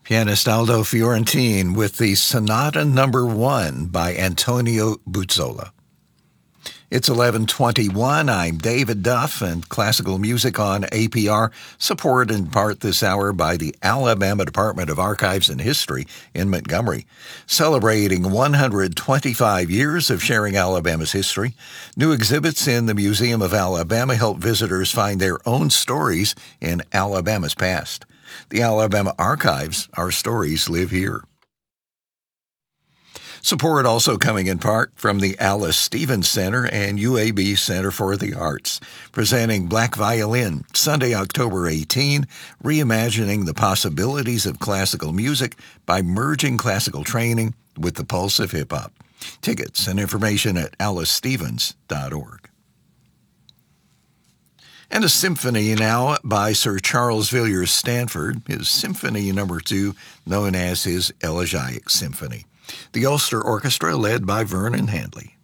Pianist Aldo Fiorentine with the Sonata Number 1 by Antonio Buzzola. It's 11:21. I'm David Duff, and classical music on APR, supported in part this hour by the Alabama Department of Archives and History in Montgomery. Celebrating 125 years of sharing Alabama's history, new exhibits in the Museum of Alabama help visitors find their own stories in Alabama's past. The Alabama Archives, our stories live here. Support also coming in part from the Alice Stevens Center and UAB Center for the Arts, presenting Black Violin, Sunday, October 18, reimagining the possibilities of classical music by merging classical training with the pulse of hip-hop. Tickets and information at alicestevens.org. And a symphony now by Sir Charles Villiers Stanford, his Symphony No. 2, known as his Elegiac Symphony. The Ulster Orchestra, led by Vernon Handley.